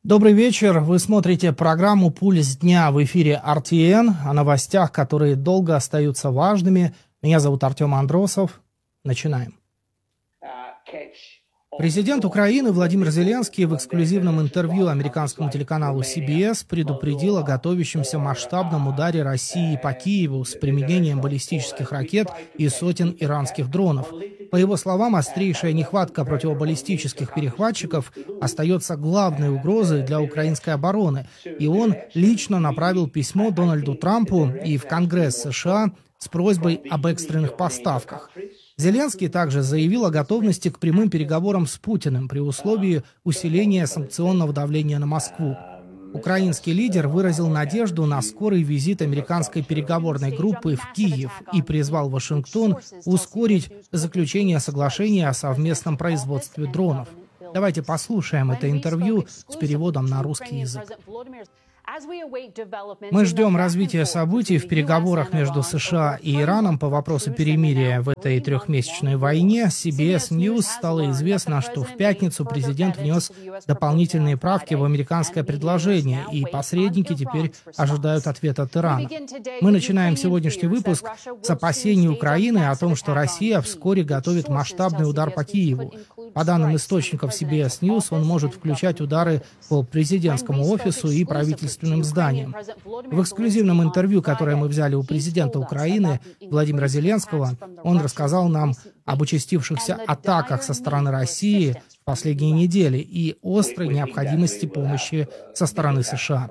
Добрый вечер. Вы смотрите программу «Пульс дня» в эфире RTN о новостях, которые долго остаются важными. Меня зовут Артем Андросов. Начинаем. Президент Украины Владимир Зеленский в эксклюзивном интервью американскому телеканалу CBS предупредил о готовящемся масштабном ударе России по Киеву с применением баллистических ракет и сотен иранских дронов. По его словам, острейшая нехватка противобаллистических перехватчиков остается главной угрозой для украинской обороны, и он лично направил письмо Дональду Трампу и в Конгресс США с просьбой об экстренных поставках. Зеленский также заявил о готовности к прямым переговорам с Путиным при условии усиления санкционного давления на Москву. Украинский лидер выразил надежду на скорый визит американской переговорной группы в Киев и призвал Вашингтон ускорить заключение соглашения о совместном производстве дронов. Давайте послушаем это интервью с переводом на русский язык. Мы ждем развития событий в переговорах между США и Ираном по вопросу перемирия в этой трехмесячной войне. CBS News стало известно, что в пятницу президент внес дополнительные правки в американское предложение, и посредники теперь ожидают ответа от Ирана. Мы начинаем сегодняшний выпуск с опасений Украины о том, что Россия вскоре готовит масштабный удар по Киеву. По данным источников CBS News, он может включать удары по президентскому офису и правительственным зданиям. В эксклюзивном интервью, которое мы взяли у президента Украины Владимира Зеленского, он рассказал нам об участившихся атаках со стороны России в последние недели и острой необходимости помощи со стороны США.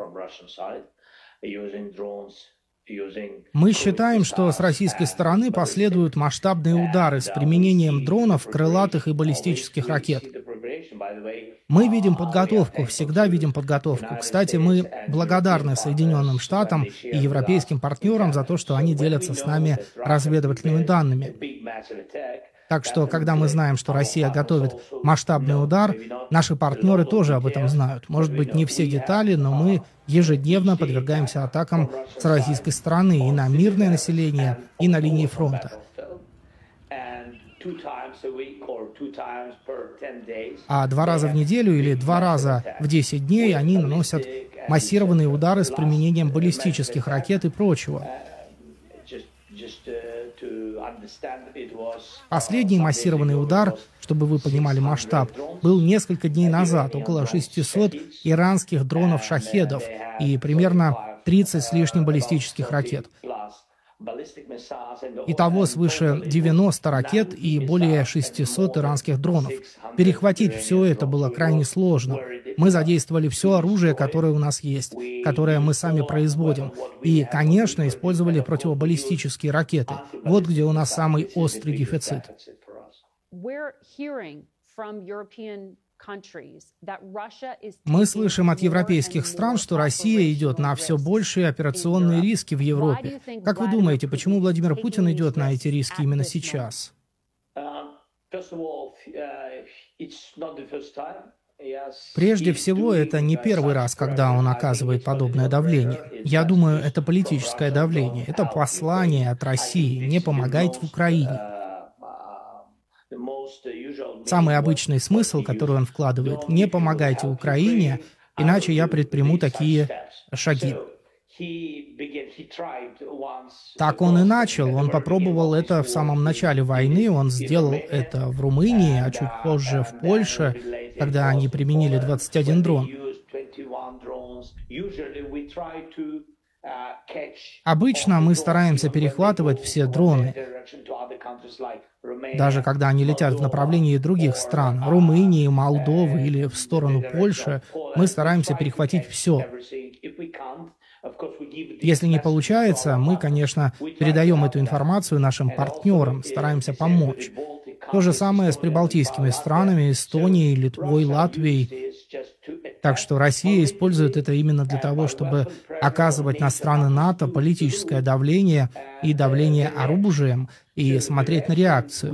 Мы считаем, что с российской стороны последуют масштабные удары с применением дронов, крылатых и баллистических ракет. Мы видим подготовку, всегда видим подготовку. Кстати, мы благодарны Соединенным Штатам и европейским партнерам за то, что они делятся с нами разведывательными данными. Так что, когда мы знаем, что Россия готовит масштабный удар, наши партнеры тоже об этом знают. Может быть, не все детали, но мы ежедневно подвергаемся атакам с российской стороны и на мирное население, и на линии фронта. А 2 раза в неделю или 2 раза в 10 дней они наносят массированные удары с применением баллистических ракет и прочего. Последний массированный удар, чтобы вы понимали масштаб, был несколько дней назад, около 600 иранских дронов «Шахедов» и примерно 30 с лишним баллистических ракет. Итого свыше 90 ракет и более 600 иранских дронов. Перехватить все это было крайне сложно. Мы задействовали все оружие, которое у нас есть, которое мы сами производим. И, конечно, использовали противобаллистические ракеты. Вот где у нас самый острый дефицит. Мы слышим от европейских стран, что Россия идет на все большие операционные риски в Европе. Как вы думаете, почему Владимир Путин идет на эти риски именно сейчас? Прежде всего, это не первый раз, когда он оказывает подобное давление. Я думаю, это политическое давление. Это послание от России: не помогайте Украине. Самый обычный смысл, который он вкладывает: не помогайте Украине, иначе я предприму такие шаги. Так он и начал. Он попробовал это в самом начале войны. Он сделал это в Румынии, а чуть позже в Польше, когда они применили 21 дрон. Обычно мы стараемся перехватывать все дроны, даже когда они летят в направлении других стран, Румынии, Молдовы или в сторону Польши, мы стараемся перехватить все. Если не получается, мы, конечно, передаем эту информацию нашим партнерам, стараемся помочь. То же самое с прибалтийскими странами, Эстонией, Литвой, Латвией. Так что Россия использует это именно для того, чтобы оказывать на страны НАТО политическое давление и давление оружием, и смотреть на реакцию.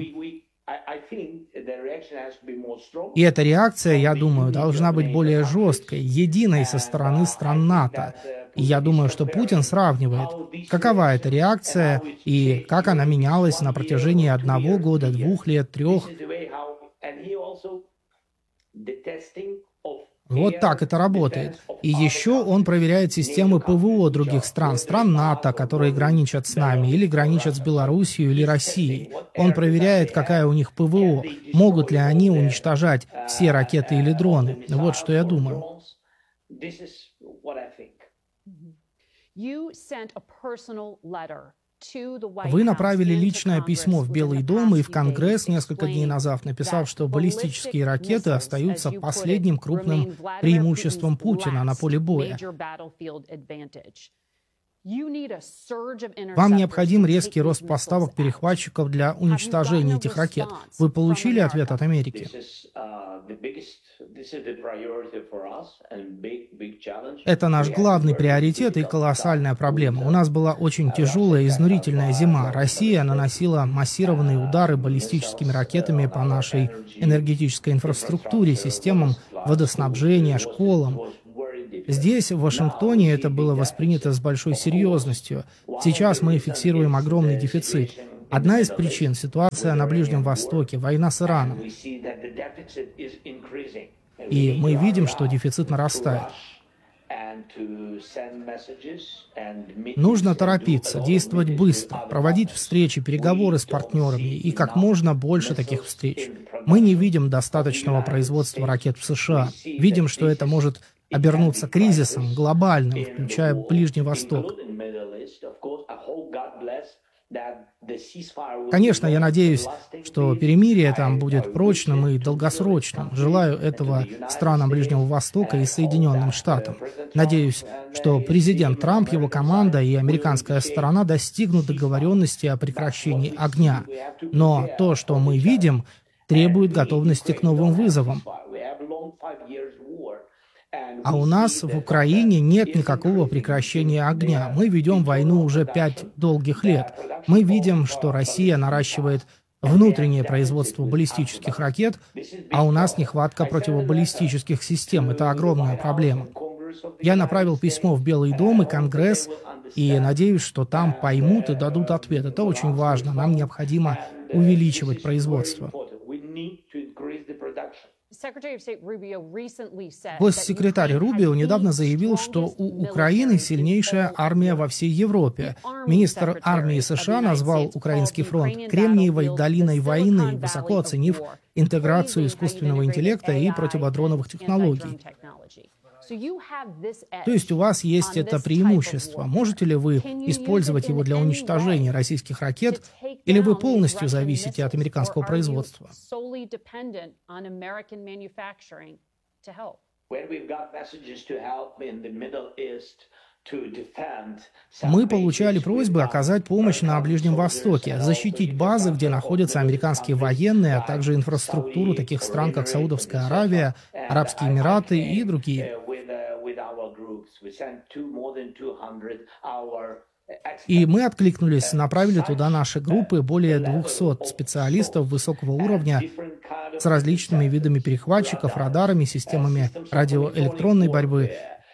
И эта реакция, я думаю, должна быть более жесткой, единой со стороны стран НАТО. И я думаю, что Путин сравнивает, какова эта реакция и как она менялась на протяжении 1 года, 2 лет, 3. Вот так это работает. И еще он проверяет системы ПВО других стран, стран НАТО, которые граничат с нами, или граничат с Белоруссией или Россией. Он проверяет, какая у них ПВО, могут ли они уничтожать все ракеты или дроны. Вот что я думаю. Вы направили личное письмо в Белый дом и в Конгресс несколько дней назад, написав, что баллистические ракеты остаются последним крупным преимуществом Путина на поле боя. Вам необходим резкий рост поставок перехватчиков для уничтожения этих ракет. Вы получили ответ от Америки? Это наш главный приоритет и колоссальная проблема. У нас была очень тяжелая, изнурительная зима. Россия наносила массированные удары баллистическими ракетами по нашей энергетической инфраструктуре, системам водоснабжения, школам. Здесь, в Вашингтоне, это было воспринято с большой серьезностью. Сейчас мы фиксируем огромный дефицит. Одна из причин – ситуация на Ближнем Востоке, война с Ираном. И мы видим, что дефицит нарастает. Нужно торопиться, действовать быстро, проводить встречи, переговоры с партнерами и как можно больше таких встреч. Мы не видим достаточного производства ракет в США. Видим, что это может обернуться кризисом глобальным, включая Ближний Восток. Конечно, я надеюсь, что перемирие там будет прочным и долгосрочным. Желаю этого странам Ближнего Востока и Соединенным Штатам. Надеюсь, что президент Трамп, его команда и американская сторона достигнут договоренности о прекращении огня. Но то, что мы видим, требует готовности к новым вызовам. А у нас в Украине нет никакого прекращения огня. Мы ведем войну уже 5 долгих лет. Мы видим, что Россия наращивает внутреннее производство баллистических ракет, а у нас нехватка противобаллистических систем. Это огромная проблема. Я направил письмо в Белый дом и Конгресс, и надеюсь, что там поймут и дадут ответ. Это очень важно. Нам необходимо увеличивать производство. Госсекретарь Рубио недавно заявил, что у Украины сильнейшая армия во всей Европе. Министр армии США назвал Украинский фронт «Кремниевой долиной войны», высоко оценив интеграцию искусственного интеллекта и противодроновых технологий. То есть у вас есть это преимущество. Можете ли вы использовать его для уничтожения российских ракет, или вы полностью зависите от американского производства? Мы получали просьбы оказать помощь на Ближнем Востоке, защитить базы, где находятся американские военные, а также инфраструктуру таких стран, как Саудовская Аравия, Арабские Эмираты и другие. И мы откликнулись, направили туда наши группы, более 200 специалистов высокого уровня с различными видами перехватчиков, радарами, системами радиоэлектронной борьбы.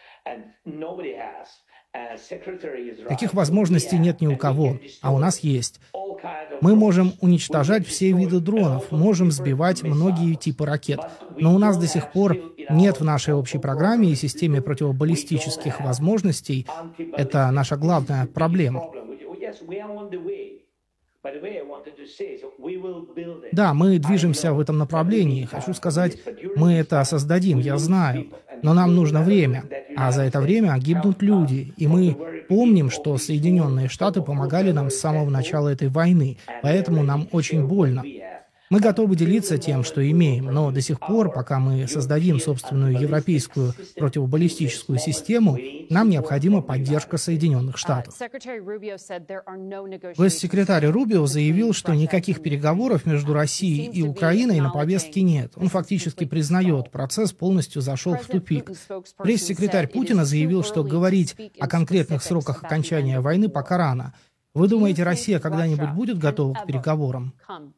Таких возможностей нет ни у кого, а у нас есть. Мы можем уничтожать все виды дронов, можем сбивать многие типы ракет, но у нас до сих пор нет в нашей общей программе и системе противобаллистических возможностей. Это наша главная проблема. Да, мы движемся в этом направлении. Хочу сказать, мы это создадим, я знаю. Но нам нужно время. А за это время гибнут люди. И мы помним, что Соединенные Штаты помогали нам с самого начала этой войны. Поэтому нам очень больно. Мы готовы делиться тем, что имеем, но до сих пор, пока мы создадим собственную европейскую противобаллистическую систему, нам необходима поддержка Соединенных Штатов. Госсекретарь Рубио заявил, что никаких переговоров между Россией и Украиной на повестке нет. Он фактически признает, процесс полностью зашел в тупик. Пресс-секретарь Путина заявил, что говорить о конкретных сроках окончания войны пока рано. Вы думаете, Россия когда-нибудь будет готова к переговорам?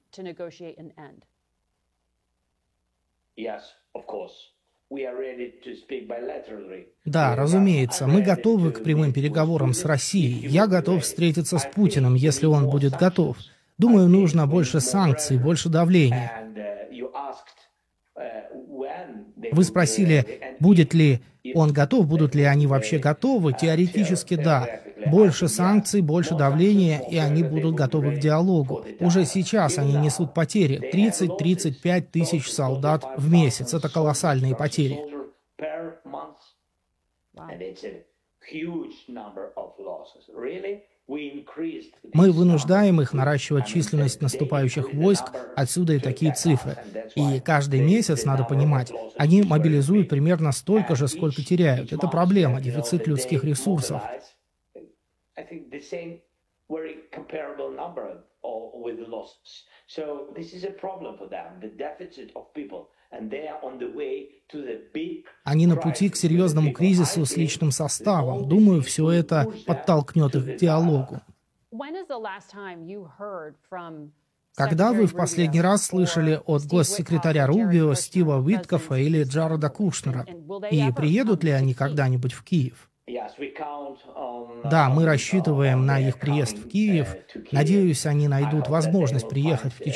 Да, разумеется, мы готовы к прямым переговорам с Россией. Я готов встретиться с Путиным, если он будет готов. Думаю, нужно больше санкций, больше давления. Вы спросили, будет ли он готов, будут ли они вообще готовы? Теоретически да. Больше санкций, больше давления, и они будут готовы к диалогу. Уже сейчас они несут потери. 30-35 тысяч солдат в месяц. Это колоссальные потери. Мы вынуждаем их наращивать численность наступающих войск, отсюда и такие цифры. И каждый месяц, надо понимать, они мобилизуют примерно столько же, сколько теряют. Это проблема, дефицит людских ресурсов. Они на пути к серьезному кризису с личным составом. Думаю, все это подтолкнет их к диалогу. Когда вы в последний раз слышали от госсекретаря Рубио, Стива Уиткофа или Джареда Кушнера? И приедут ли они когда-нибудь в Киев? Да, мы рассчитываем на их приезд в Киев. Надеюсь, они найдут возможность приехать в течение